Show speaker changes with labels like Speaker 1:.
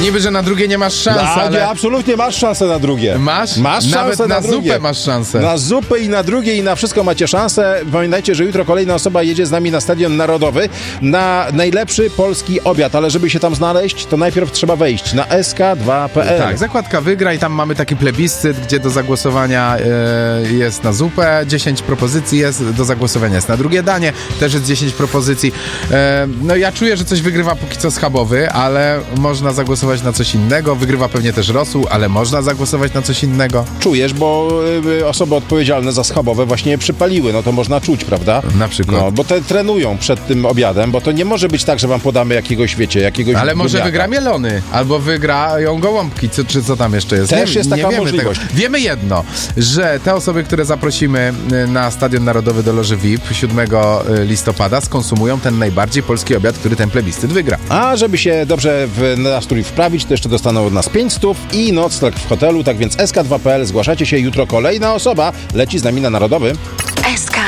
Speaker 1: Niby, że na drugie nie masz szans, ale...
Speaker 2: Nie, absolutnie masz szansę na drugie.
Speaker 1: Masz?
Speaker 2: Masz
Speaker 1: Nawet
Speaker 2: szansę
Speaker 1: na
Speaker 2: drugie.
Speaker 1: zupę masz szansę.
Speaker 2: Na zupę i na drugie i na wszystko macie szansę. Pamiętajcie, że jutro kolejna osoba jedzie z nami na Stadion Narodowy na najlepszy polski obiad, ale żeby się tam znaleźć, to najpierw trzeba wejść na sk2.pl.
Speaker 1: Tak, zakładka wygra i tam mamy taki plebiscyt, gdzie do zagłosowania jest na zupę, 10 propozycji jest, do zagłosowania jest na drugie danie, też jest 10 propozycji. No ja czuję, że coś wygrywa póki co schabowy, ale można zagłosować na coś innego. Wygrywa pewnie też rosół, ale można zagłosować na coś innego.
Speaker 2: Czujesz, bo osoby odpowiedzialne za schabowe właśnie je przypaliły, no to można czuć, prawda?
Speaker 1: Na przykład.
Speaker 2: No, bo te trenują przed tym obiadem, bo to nie może być tak, że wam podamy jakiegoś, wiecie, jakiegoś...
Speaker 1: Ale może
Speaker 2: górniaka.
Speaker 1: wygra mielony, albo wygrają gołąbki, czy co tam jeszcze jest.
Speaker 2: Też jest taka
Speaker 1: wiemy
Speaker 2: możliwość.
Speaker 1: Tego. Wiemy jedno, że te osoby, które zaprosimy na Stadion Narodowy do loży VIP 7 listopada skonsumują ten najbardziej polski obiad, który ten plebiscyt wygra.
Speaker 2: A żeby się dobrze w nastrój wprawić, to jeszcze dostaną od nas 500 i nocleg w hotelu, tak więc sk2.pl, zgłaszacie się, jutro kolejna osoba leci z nami na Narodowy.
Speaker 3: SK.